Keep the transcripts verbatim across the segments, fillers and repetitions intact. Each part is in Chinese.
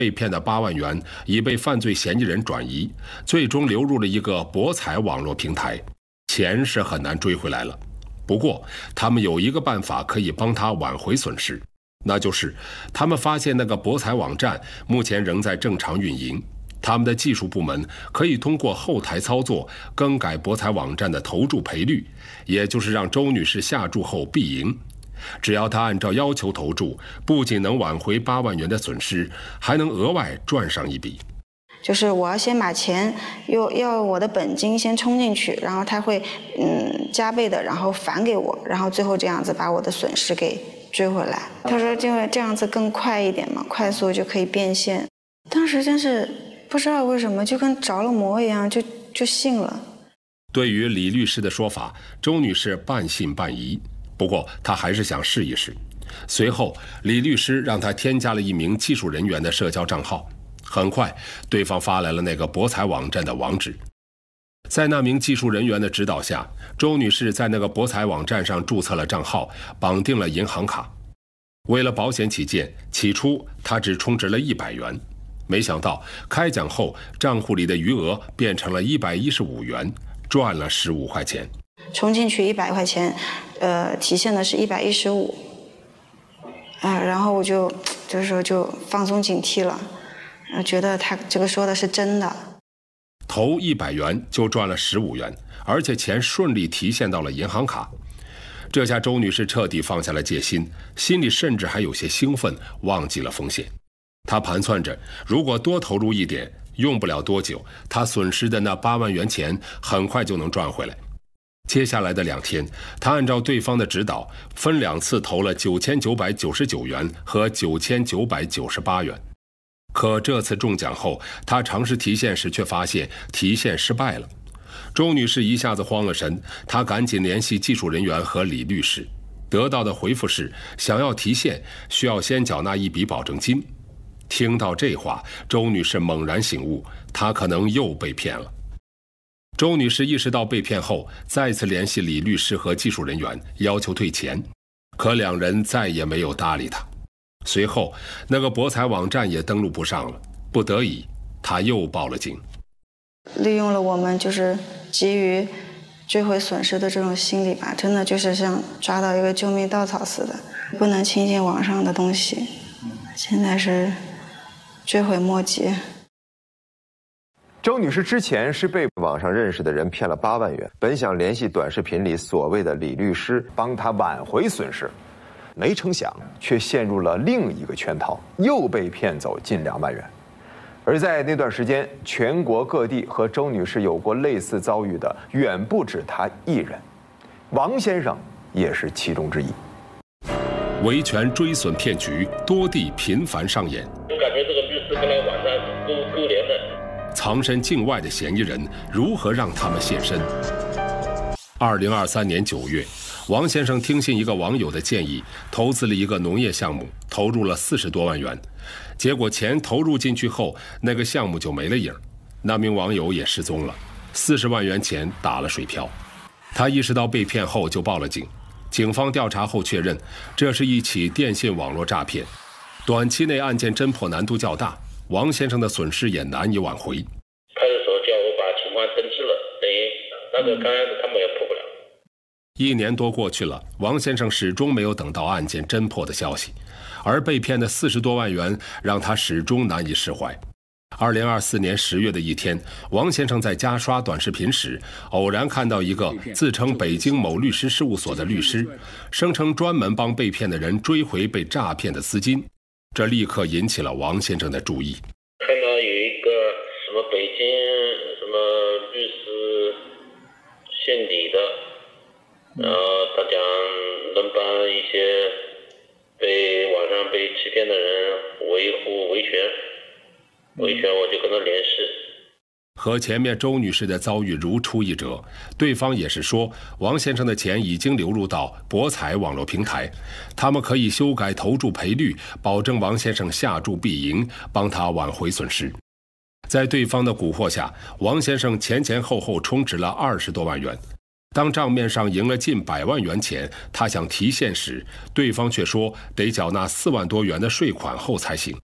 被骗的八万元已被犯罪嫌疑人转移，最终流入了一个博彩网络平台，钱是很难追回来了。不过，他们有一个办法可以帮他挽回损失，那就是他们发现那个博彩网站目前仍在正常运营，他们的技术部门可以通过后台操作更改博彩网站的投注赔率，也就是让周女士下注后必赢。只要她按照要求投注，不仅能挽回八万元的损失，还能额外赚上一笔。 就是我要先把钱要要我的本金先充进去，然后他会嗯加倍的，然后返给我，然后最后这样子把我的损失给追回来。他说因为这样子更快一点嘛，快速就可以变现。当时真是不知道为什么就跟着了魔一样，就就信了。 对于李律师的说法，周女士半信半疑。不过他还是想试一试。随后，李律师让他添加了一名技术人员的社交账号。很快，对方发来了那个博彩网站的网址。在那名技术人员的指导下，周女士在那个博彩网站上注册了账号，绑定了银行卡。为了保险起见，起初她只充值了一百元。没想到开奖后，账户里的余额变成了一百一十五元，赚了十五块钱。 充进去一百块钱，呃，提现的是一百一十五，啊，然后我就这时候就放松警惕了，觉得他这个说的是真的。 投一百元就赚了十五元，而且钱顺利提现到了银行卡。这下周女士彻底放下了戒心，心里甚至还有些兴奋，忘记了风险。她盘算着，如果多投入一点，用不了多久，她损失的那八万元钱很快就能赚回来。接下来的两天，他按照对方的指导，分两次投了九千九百九十九元和九千九百九十八元。可这次中奖后，他尝试提现时却发现提现失败了。周女士一下子慌了神，她赶紧联系技术人员和李律师，得到的回复是，想要提现需要先缴纳一笔保证金。听到这话，周女士猛然醒悟，她可能又被骗了。周女士意识到被骗后，再次联系李律师和技术人员，要求退钱，可两人再也没有搭理她。随后，那个博彩网站也登录不上了，不得已，她又报了警。 利用了我们就是急于追回损失的这种心理吧，真的就是像抓到一个救命稻草似的，不能轻信网上的东西，现在是追悔莫及。 周女士之前是被网上认识的人骗了八万元，本想联系短视频里所谓的李律师帮她挽回损失，没成想却陷入了另一个圈套，又被骗走近两万元。而在那段时间，全国各地和周女士有过类似遭遇的远不止她一人，王先生也是其中之一。 维权追损骗局多地频繁上演， 我感觉这个律师跟那网站是勾勾连的。 藏身境外的嫌疑人如何让他们现身？二零二三年九月，王先生听信一个网友的建议，投资了一个农业项目，投入了四十多万元。结果钱投入进去后，那个项目就没了影，那名网友也失踪了，四十万元钱打了水漂。他意识到被骗后就报了警，警方调查后确认，这是一起电信网络诈骗，短期内案件侦破难度较大。王先生的损失也难以挽回。 派出所叫我把情况登记了，等于那个刚开始他们也破不了。 一年多过去了，王先生始终没有等到案件侦破的消息，而被骗的四十多万元让他始终难以释怀。二零二四年十月的一天，王先生在家刷短视频时，偶然看到一个自称北京某律师事务所的律师，声称专门帮被骗的人追回被诈骗的资金。这立刻引起了王先生的注意。 看到有一个什么北京什么律师姓李的，然后他讲能帮一些被网上被欺骗的人维护维权，维权我就跟他联系。 和前面周女士的遭遇如出一辙，对方也是说王先生的钱已经流入到博彩网络平台，他们可以修改投注赔率，保证王先生下注必赢，帮他挽回损失。在对方的蛊惑下，王先生前前后后充值了二十多万元。当账面上赢了近百万元钱，他想提现时，对方却说得缴纳四万多元的税款后才行。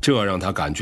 这让他感觉